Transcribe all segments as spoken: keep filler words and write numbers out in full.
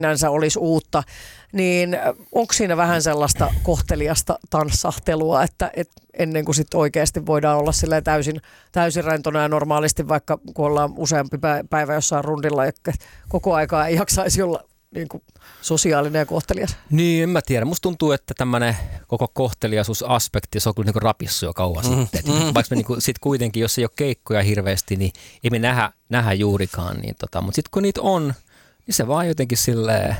nänsä olisi uutta, niin onko siinä vähän sellaista kohteliasta tanssahtelua, että et ennen kuin sit oikeasti voidaan olla silleen täysin, täysin rentona ja normaalisti, vaikka kun ollaan useampi päivä jossain rundilla, ja koko aikaa ei jaksaisi olla niin kuin sosiaalinen ja kohtelias. Niin, en mä tiedä. Musta tuntuu, että tämmöinen koko kohteliaisuusaspekti, se on kyllä niin rapissu jo kauan mm, sitten. Mm. Vaikka me niin sit kuitenkin, jos ei ole keikkoja hirveästi, niin ei me nähdä, nähdä juurikaan. Niin tota. Mutta sitten kun niitä on, niin se vaan jotenkin silleen,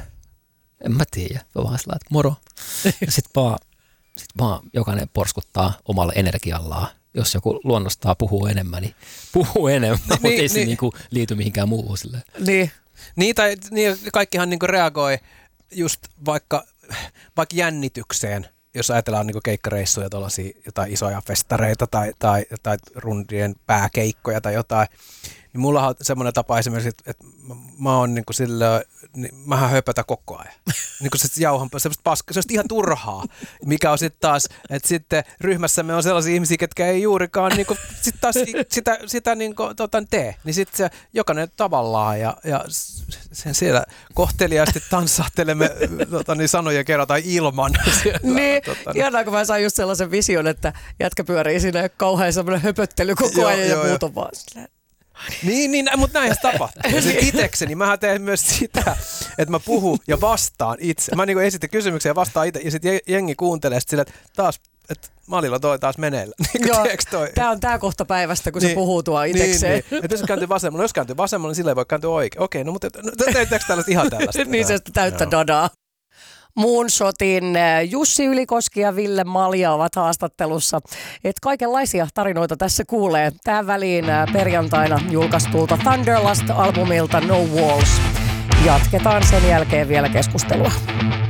en mä tiedä, on vaan sillä, että moro. Ja sitten vaan, sit vaan jokainen porskuttaa omalla energiallaan. Jos joku luonnostaan puhuu enemmän, niin puhuu enemmän, niin, mutta ei niin, se niin. niinku liity mihinkään muuhun silleen. Niin. Niin, tai niin, kaikkihan niinku reagoi just vaikka, vaikka jännitykseen, jos ajatellaan niinku keikkareissuja, tuollaisia jotain isoja festareita tai, tai, tai rundien pääkeikkoja tai jotain, niin mulla on semmoinen tapa esimerkiksi, että, että mä oon niinku sillä, niin mähän höpötä koko ajan. Niinku se jauhan, semmoista paskaa, se on ihan turhaa, mikä on sitten taas, että sitten ryhmässämme on sellaisia ihmisiä, ketkä ei juurikaan niinku, sit taas sitä, sitä niinku, tota, tee. Niin sitten se jokainen tavallaan ja, ja sen siellä kohteliaasti tanssahtelemme tota, niin sanoja kerrotaan ilman. Siellä, niin, tota, ihanaa, kun mä sain just sellaisen vision, että jätkä pyörii siinä kauhean semmoinen höpöttely koko ajan ja muut on vaan silleen. Niin, niin, mutta näin se tapahtuu. Ja sitten itsekseni, mähän teen myös sitä, että mä puhun ja vastaan itse. Mä niin esitin kysymyksiä ja vastaan itse, ja sitten jengi kuuntelee sillä, että taas, että Malilla toi taas meneellä. Niin joo, tää on tää kohta päivästä, kun niin, se puhuu tuo itsekseen. Niin, niin. Että jos kääntyy vasemmalla, jos kääntyy vasemmalla, niin sillä ei voi kääntyä oikein. Okei, no mutta teettekö tällaista ihan tällaista? Niin se täyttä no. dadaa. Moonshotin Jussi Ylikoski ja Ville Malja ovat haastattelussa. Et kaikenlaisia tarinoita tässä kuulee. Tähän väliin perjantaina julkaistulta Thunderlust-albumilta No Walls. Jatketaan sen jälkeen vielä keskustelua.